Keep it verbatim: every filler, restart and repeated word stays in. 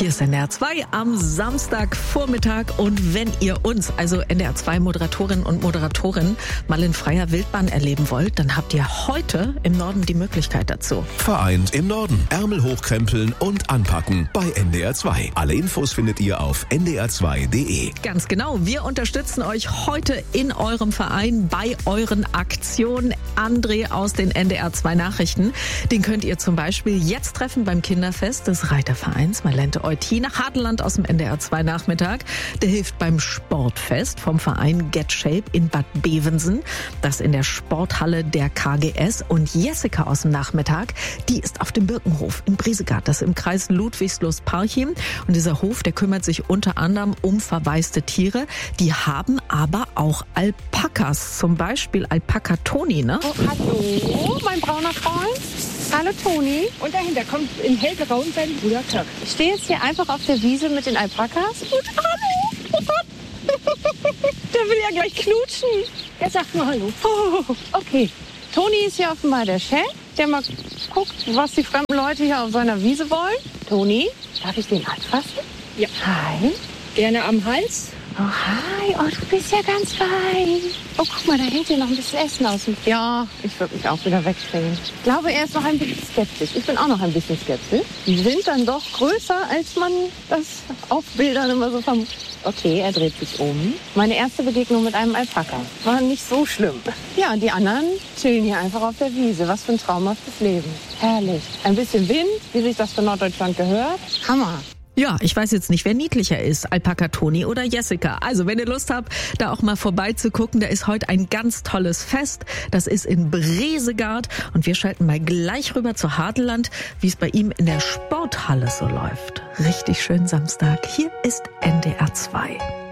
Hier ist N D R zwei am Samstagvormittag und wenn ihr uns, also N D R zwei Moderatorinnen und Moderatoren, mal in freier Wildbahn erleben wollt, dann habt ihr heute im Norden die Möglichkeit dazu. Vereint im Norden. Ärmel hochkrempeln und anpacken bei N D R zwei. Alle Infos findet ihr auf n d r zwei punkt d e. Ganz genau, wir unterstützen euch heute in eurem Verein bei euren Aktionen. André aus den N D R zwei Nachrichten, den könnt ihr zum Beispiel jetzt treffen beim Kinderfest des Reitervereins Malente Eutin. Hartland aus dem N D R zwei Nachmittag, der hilft beim Sportfest vom Verein Get Shape in Bad Bevensen, das in der Sporthalle der K G S. Und Jessica aus dem Nachmittag, die ist auf dem Birkenhof in Briesegaard, das im Kreis Ludwigslust-Parchim. Und dieser Hof, der kümmert sich unter anderem um verwaiste Tiere. Die haben aber auch Alpakas, zum Beispiel Alpaka Toni, ne? Oh, hallo, mein brauner Freund. Hallo Toni. Und dahinter kommt in hellgrau sein Bruder Kirk. Ich stehe jetzt hier einfach auf der Wiese mit den Alpakas. Und hallo. Oh Gott. Der will ja gleich knutschen. Der sagt nur hallo. Oh, okay. Toni ist hier offenbar der Chef, der mal guckt, was die fremden Leute hier auf seiner Wiese wollen. Toni, darf ich den anfassen? Ja. Hi. Gerne am Hals. Oh, hi. Oh, du bist ja ganz fein. Oh, guck mal, da hängt hier noch ein bisschen Essen aus dem... Ja, ich würde mich auch wieder wegdrehen. Ich glaube, er ist noch ein bisschen skeptisch. Ich bin auch noch ein bisschen skeptisch. Die sind dann doch größer, als man das auf Bildern immer so vermutet. Okay, er dreht sich um. Meine erste Begegnung mit einem Alpaka war nicht so schlimm. Ja, die anderen chillen hier einfach auf der Wiese. Was für ein traumhaftes Leben. Herrlich. Ein bisschen Wind, wie sich das für Norddeutschland gehört. Hammer. Ja, ich weiß jetzt nicht, wer niedlicher ist, Alpaka Toni oder Jessica. Also, wenn ihr Lust habt, da auch mal vorbeizugucken, da ist heute ein ganz tolles Fest. Das ist in Briesegaard und wir schalten mal gleich rüber zu Hartland, wie es bei ihm in der Sporthalle so läuft. Richtig schön Samstag. Hier ist N D R zwei.